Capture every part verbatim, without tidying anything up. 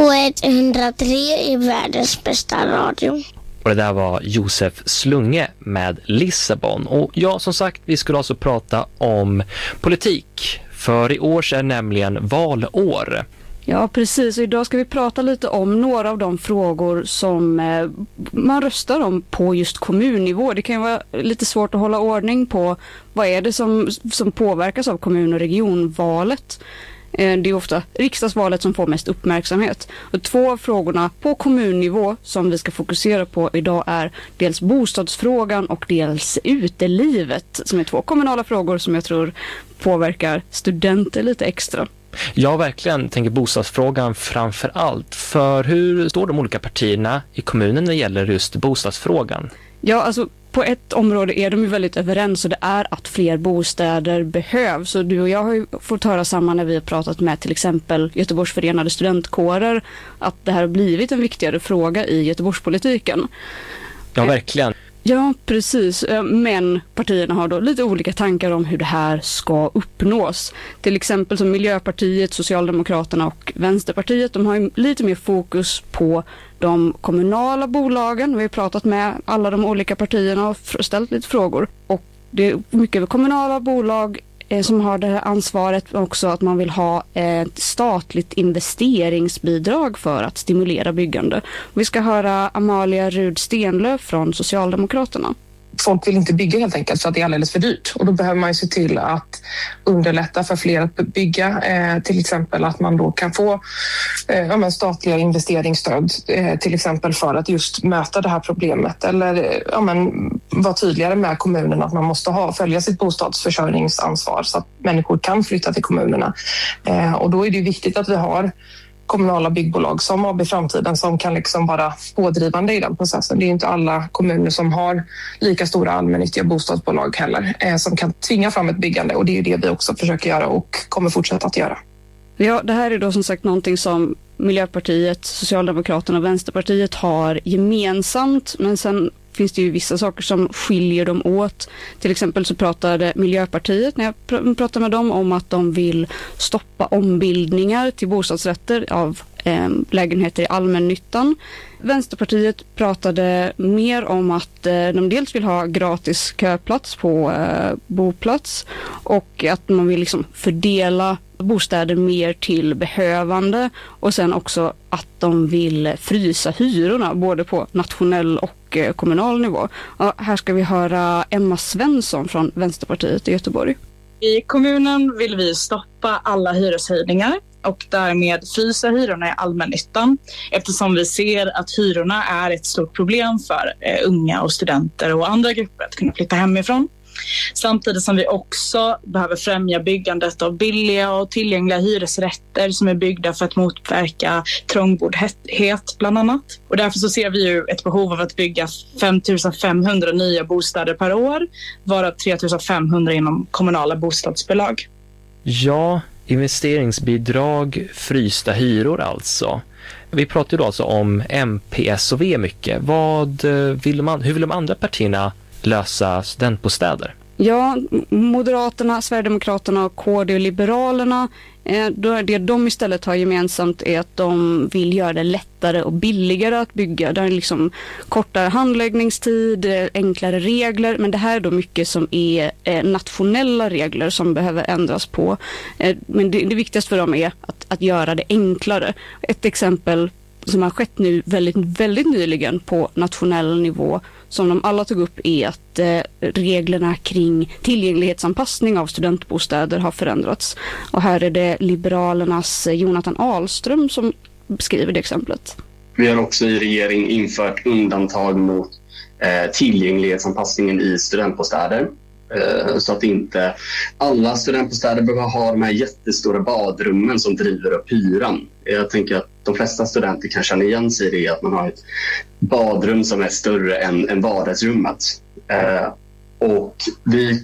K ett hundra tre är världens bästa radio. Och det där var Josef Slunge med Lissabon. Och ja, som sagt, vi skulle alltså prata om politik. För i år är nämligen valår. Ja, precis. Och idag ska vi prata lite om några av de frågor som eh, man röstar om på just kommunnivå. Det kan ju vara lite svårt att hålla ordning på vad är det som, som påverkas av kommun- och regionvalet. Eh, det är ofta riksdagsvalet som får mest uppmärksamhet. Och två av frågorna på kommunnivå som vi ska fokusera på idag är dels bostadsfrågan och dels utelivet, som är två kommunala frågor som jag tror påverkar studenter lite extra. Jag verkligen tänker bostadsfrågan framför allt. För hur står de olika partierna i kommunen när det gäller just bostadsfrågan? Ja, alltså på ett område är de ju väldigt överens och det är att fler bostäder behövs. Så du och jag har ju fått höra samma när vi har pratat med till exempel Göteborgs förenade studentkårer att det här har blivit en viktigare fråga i Göteborgspolitiken. Ja, verkligen. Ja, precis. Men partierna har då lite olika tankar om hur det här ska uppnås. Till exempel som Miljöpartiet, Socialdemokraterna och Vänsterpartiet. De har ju lite mer fokus på de kommunala bolagen. Vi har pratat med alla de olika partierna och ställt lite frågor. Och det är mycket kommunala bolag som har det här ansvaret, också att man vill ha ett statligt investeringsbidrag för att stimulera byggande. Vi ska höra Amalia Rud-Stenlöf från Socialdemokraterna. Folk vill inte bygga helt enkelt för att det är alldeles för dyrt. Och då behöver man ju se till att underlätta för fler att bygga. Eh, till exempel att man då kan få eh, ja, men statliga investeringsstöd eh, till exempel för att just möta det här problemet. Eller ja, men, vara tydligare med kommunen att man måste ha, följa sitt bostadsförsörjningsansvar så att människor kan flytta till kommunerna. Eh, och då är det ju viktigt att vi har kommunala byggbolag som A B Framtiden som kan liksom vara pådrivande i den processen. Det är inte alla kommuner som har lika stora allmännyttiga bostadsbolag heller eh, som kan tvinga fram ett byggande, och det är ju det vi också försöker göra och kommer fortsätta att göra. Ja, det här är då som sagt någonting som Miljöpartiet, Socialdemokraterna och Vänsterpartiet har gemensamt, men sen finns det ju vissa saker som skiljer dem åt. Till exempel så pratade Miljöpartiet, när jag pr- pratade med dem, om att de vill stoppa ombildningar till bostadsrätter av eh, lägenheter i allmännyttan. Vänsterpartiet pratade mer om att eh, de dels vill ha gratis köplats på eh, boplats och att man vill liksom fördela bostäder mer till behövande, och sen också att de vill frysa hyrorna både på nationell och eh, kommunal nivå. Ja, här ska vi höra Emma Svensson från Vänsterpartiet i Göteborg. I kommunen vill vi stoppa alla hyreshöjningar och därmed frysa hyrorna i allmännyttan, eftersom vi ser att hyrorna är ett stort problem för eh, unga och studenter och andra grupper att kunna flytta hemifrån. Samtidigt som vi också behöver främja byggandet av billiga och tillgängliga hyresrätter som är byggda för att motverka trångboddhet bland annat. Och därför så ser vi ju ett behov av att bygga fem tusen fem hundra nya bostäder per år, varav tre tusen fem hundra inom kommunala bostadsbolag. Ja, investeringsbidrag, frysta hyror alltså. Vi pratar ju då alltså om M P S och V mycket. Vad vill man, hur vill de andra partierna lösa studentbostäder? Ja, Moderaterna, Sverigedemokraterna och K D och Liberalerna, eh, då det de istället har gemensamt är att de vill göra det lättare och billigare att bygga. Det är liksom kortare handläggningstid, enklare regler, men det här är då mycket som är eh, nationella regler som behöver ändras på. Eh, men det, det viktigaste för dem är att, att göra det enklare. Ett exempel som har skett nu väldigt, väldigt nyligen på nationell nivå som de alla tog upp är att eh, reglerna kring tillgänglighetsanpassning av studentbostäder har förändrats. Och här är det Liberalernas Jonathan Ahlström som beskriver det exemplet. Vi har också i regering infört undantag mot eh, tillgänglighetsanpassningen i studentbostäder. Eh, så att inte alla studentbostäder behöver ha de här jättestora badrummen som driver upp hyran. Jag tänker att de flesta studenter kan känna igen sig i det, att man har ett badrum som är större än, än vardagsrummet. Eh, och vi,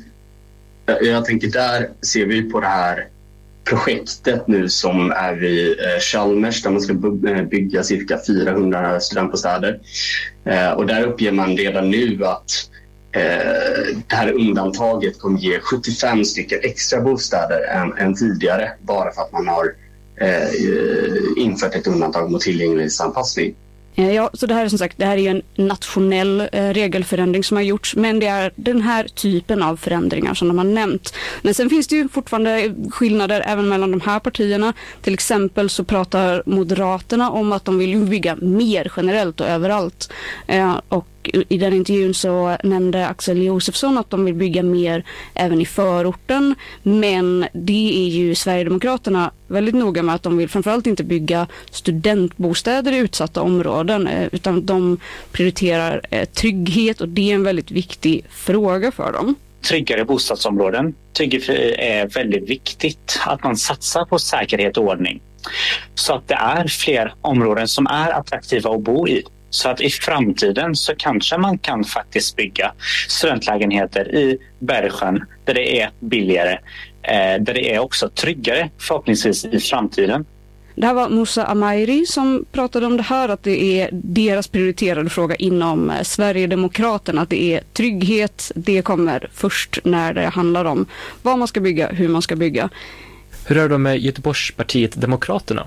jag tänker där ser vi på det här projektet nu som är vid eh, Chalmers där man ska bygga cirka fyrahundra studentbostäder. Eh, och där uppger man redan nu att eh, det här undantaget kommer ge sjuttiofem stycken extra bostäder än, än tidigare, bara för att man har eh, infört ett undantag mot tillgänglighetsanpassning. Ja, så det här är som sagt, det här är ju en nationell eh, regelförändring som har gjorts, men det är den här typen av förändringar som de har nämnt. Men sen finns det ju fortfarande skillnader även mellan de här partierna. Till exempel så pratar Moderaterna om att de vill bygga mer generellt och överallt. Eh, och i den intervjun så nämnde Axel Josefsson att de vill bygga mer även i förorten, men det är ju Sverigedemokraterna väldigt noga med att de vill framförallt inte bygga studentbostäder i utsatta områden, utan de prioriterar trygghet, och det är en väldigt viktig fråga för dem. Tryggare bostadsområden tycker vi är väldigt viktigt, att man satsar på säkerhet och ordning så att det är fler områden som är attraktiva att bo i. Så att i framtiden så kanske man kan faktiskt bygga studentlägenheter i Bergsjön där det är billigare, eh, där det är också tryggare förhoppningsvis i framtiden. Det här var Moussa Amairi som pratade om det här, att det är deras prioriterade fråga inom Sverigedemokraterna, att det är trygghet, det kommer först när det handlar om vad man ska bygga, hur man ska bygga. Hur är det med Göteborgspartiet Demokraterna?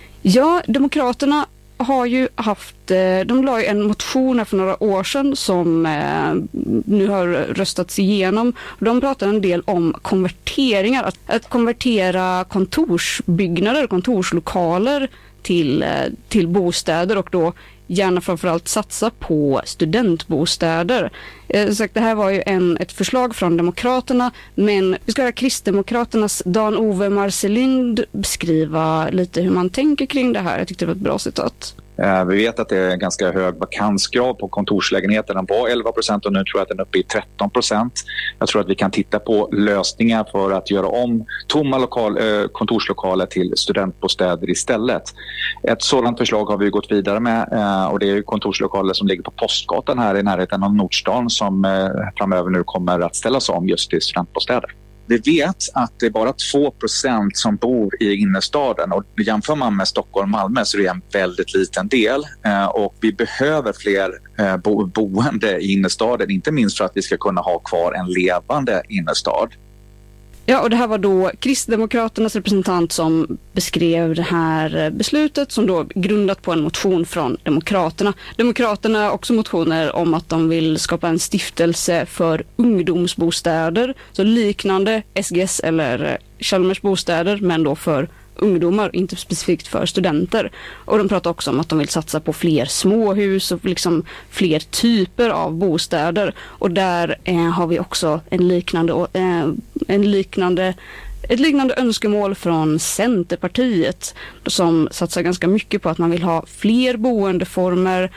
Ja, Demokraterna har ju haft, de la ju en motion för några år sedan som eh, nu har röstats igenom. De pratar en del om konverteringar, att, att konvertera kontorsbyggnader, kontorslokaler till, till bostäder, och då gärna framförallt satsa på studentbostäder. Eh, så det här var ju en, ett förslag från Demokraterna, men vi ska höra Kristdemokraternas Dan-Ove Marcelind beskriva lite hur man tänker kring det här. Jag tyckte det var ett bra citat. Vi vet att det är en ganska hög vakansgrad på kontorslägenheter. Den var elva procent och nu tror jag att den är uppe i tretton procent. Jag tror att vi kan titta på lösningar för att göra om tomma lokal, kontorslokaler till studentbostäder istället. Ett sådant förslag har vi gått vidare med, och det är kontorslokaler som ligger på Postgatan här i närheten av Nordstan som framöver nu kommer att ställas om just till studentbostäder. Vi vet att det är bara två procent som bor i innerstaden, och jämför man med Stockholm och Malmö så är det en väldigt liten del, och vi behöver fler bo- boende i innerstaden, inte minst för att vi ska kunna ha kvar en levande innerstad. Ja, och det här var då Kristdemokraternas representant som beskrev det här beslutet som då grundat på en motion från Demokraterna. Demokraterna har också motioner om att de vill skapa en stiftelse för ungdomsbostäder, så liknande S G S eller Chalmers bostäder, men då för ungdomar, inte specifikt för studenter. Och de pratar också om att de vill satsa på fler småhus och liksom fler typer av bostäder. Och där eh, har vi också en liknande, eh, en liknande, ett liknande önskemål från Centerpartiet som satsar ganska mycket på att man vill ha fler boendeformer,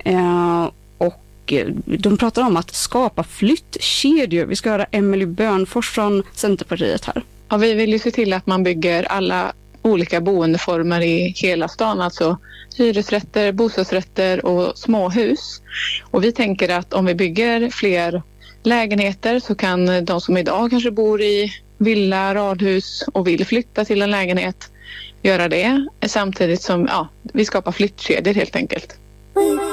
eh, och de pratar om att skapa flyttkedjor. Vi ska höra Emily Bönfors från Centerpartiet här. Ja, vi vill ju se till att man bygger alla olika boendeformer i hela stan, alltså hyresrätter, bostadsrätter och småhus. Och vi tänker att om vi bygger fler lägenheter så kan de som idag kanske bor i villa, radhus och vill flytta till en lägenhet göra det, samtidigt som ja, vi skapar flyttkedjor helt enkelt.